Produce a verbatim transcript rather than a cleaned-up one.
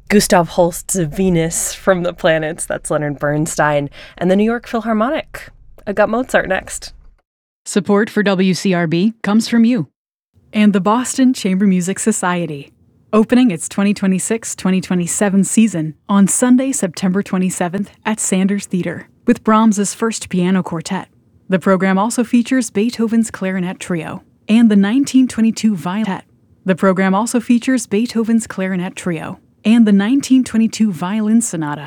Gustav Holst's Venus from the Planets, that's Leonard Bernstein, and the New York Philharmonic. I got Mozart next. Support for W C R B comes from you. And the Boston Chamber Music Society, opening its twenty twenty-six twenty twenty-seven season on Sunday, September twenty-seventh at Sanders Theater, with Brahms's First Piano Quartet. The program also features Beethoven's Clarinet Trio and the nineteen twenty-two Violin. The program also features Beethoven's Clarinet Trio and the nineteen twenty-two Violin Sonata.